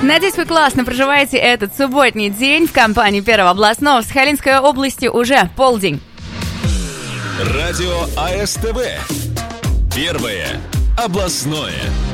Надеюсь, вы классно проживаете этот субботний день в компании Первого областного. В Сахалинской области уже полдень. Радио АСТВ. Первое областное.